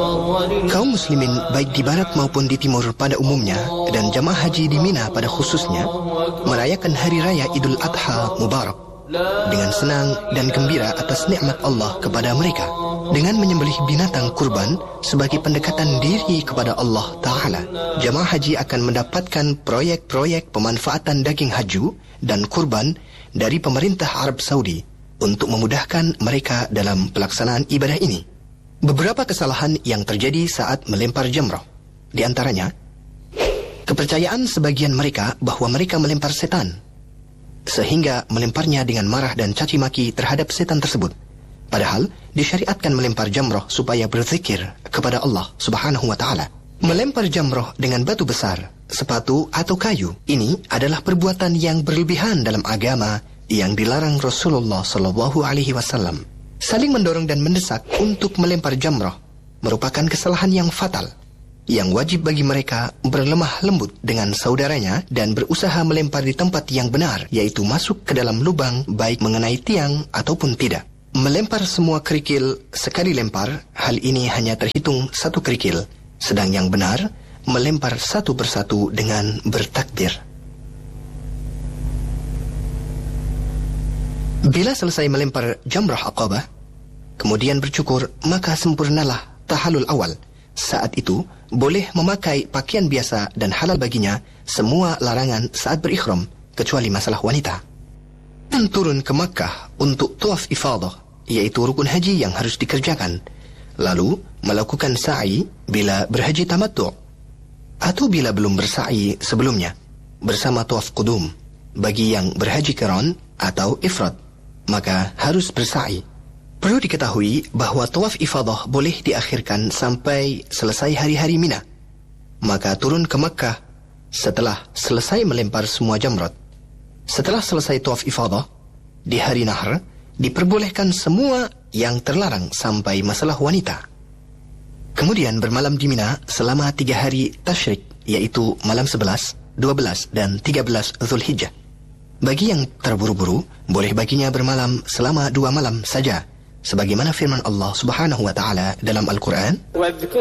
Kaum muslimin baik di barat maupun di timur pada umumnya dan jamaah haji di Mina pada khususnya merayakan hari raya Idul Adha Mubarak dengan senang dan gembira atas nikmat Allah kepada mereka dengan menyembelih binatang kurban sebagai pendekatan diri kepada Allah Ta'ala. Jamaah haji akan mendapatkan proyek-proyek pemanfaatan daging haju dan kurban dari pemerintah Arab Saudi untuk memudahkan mereka dalam pelaksanaan ibadah ini. Beberapa kesalahan yang terjadi saat melempar jamrah, di antaranya kepercayaan sebagian mereka bahwa mereka melempar setan, sehingga melemparnya dengan marah dan caci maki terhadap setan tersebut. Padahal disyariatkan melempar jamrah supaya berzikir kepada Allah Subhanahu wa Ta'ala. Melempar jamrah dengan batu besar, sepatu atau kayu, ini adalah perbuatan yang berlebihan dalam agama yang dilarang Rasulullah Sallallahu Alaihi Wasallam. Saling mendorong dan mendesak untuk melempar jamrah merupakan kesalahan yang fatal, yang wajib bagi mereka berlemah lembut dengan saudaranya dan berusaha melempar di tempat yang benar, yaitu masuk ke dalam lubang baik mengenai tiang ataupun tidak. Melempar semua kerikil sekali lempar, hal ini hanya terhitung satu kerikil, sedang yang benar melempar satu persatu dengan bertakbir. Bila selesai melempar jamrah Aqabah, kemudian bercukur, maka sempurnalah tahallul awal. Saat itu, boleh memakai pakaian biasa dan halal baginya semua larangan saat berikhram, kecuali masalah wanita. Dan turun ke Makkah untuk tawaf ifadah, yaitu rukun haji yang harus dikerjakan. Lalu, melakukan sa'i bila berhaji tamattu', atau bila belum bersa'i sebelumnya, bersama tawaf qudum. Bagi yang berhaji qiran atau ifrad, maka harus bersa'i. Perlu diketahui bahwa tawaf ifadah boleh diakhirkan sampai selesai hari-hari Mina. Maka turun ke Makkah setelah selesai melempar semua jamrat. Setelah selesai tawaf ifadah, di hari Nahr, diperbolehkan semua yang terlarang sampai masalah wanita. Kemudian bermalam di Mina selama 3 hari tasyrik, yaitu malam 11, 12, dan 13 Zulhijjah. Bagi yang terburu-buru, boleh baginya bermalam selama 2 malam saja, sebagaimana firman Allah Subhanahu wa Ta'ala dalam Al-Quran,